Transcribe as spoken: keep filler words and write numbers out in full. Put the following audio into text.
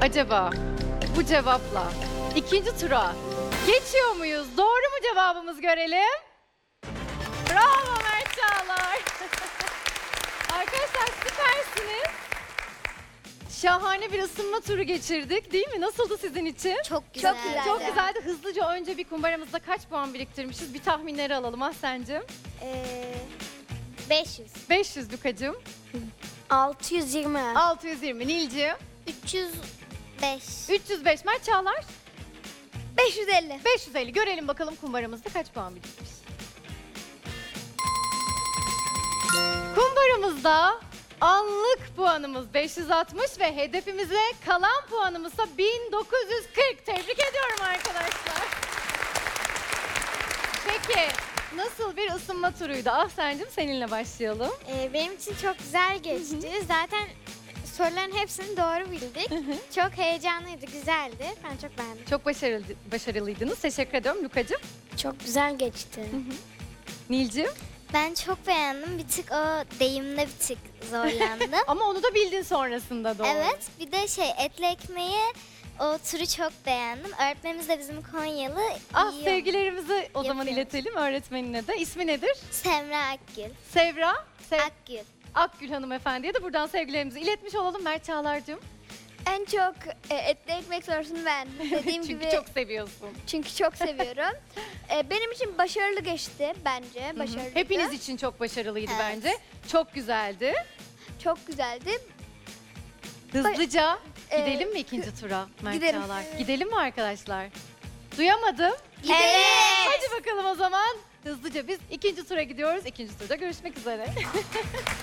Acaba bu cevapla ikinci tura geçiyor muyuz? Doğru mu cevabımız, görelim? Bravo Mert Çağlar. Arkadaşlar süpersiniz. Şahane bir ısınma turu geçirdik değil mi? Nasıldı sizin için? Çok güzel. Çok güzel. Çok güzeldi. Hızlıca önce bir kumbaramızda kaç puan biriktirmişiz? Bir tahminleri alalım Ahsen'cim. Ee, beş yüz. beş yüz Lukacığım. altı yüz yirmi. altı yüz yirmi Nilciğim. üç yüz beş. üç yüz beş Mert Çağlar. beş yüz elli. beş yüz elli. Görelim bakalım kumbaramızda kaç puan birikmiş. Kumbaramızda anlık puanımız beş yüz altmış ve hedefimize kalan puanımızsa bin dokuz yüz kırk. Tebrik ediyorum arkadaşlar. Peki nasıl bir ısınma turuydu? Ahsen'cim seninle başlayalım. Ee, benim için çok güzel geçti. Zaten soruların hepsini doğru bildik. Çok heyecanlıydı, güzeldi. Ben çok beğendim. Çok başarılı, başarılıydınız. Teşekkür ediyorum Lukacığım. Çok güzel geçti. Nilciğim. Ben çok beğendim. Bir tık o deyimde bir tık zorlandım. Ama onu da bildin sonrasında doğru. Evet, bir de şey etli ekmeği o turu çok beğendim. Öğretmenimiz de bizim Konyalı. Ah iyi sevgilerimizi o zaman Yapıyoruz. iletelim öğretmenine de. İsmi nedir? Semra Akgül. Sevra. Sev Akgül. Akgül hanımefendiye de buradan sevgilerimizi iletmiş olalım Mert Çağlar'cığım. En çok e, etli ekmek sorusunu ben. Dediğim Çünkü gibi çok seviyorsun. çünkü çok seviyorum. E, benim için başarılı geçti bence. Başarılı. Hepiniz için çok başarılıydı Evet. bence. Çok güzeldi. çok güzeldi. Hızlıca Ee, gidelim mi ikinci tura Mert gidelim. Çağlar? Gidelim mi arkadaşlar? Duyamadım. Evet. Hadi bakalım o zaman. Hızlıca biz ikinci tura gidiyoruz. İkinci turda görüşmek üzere.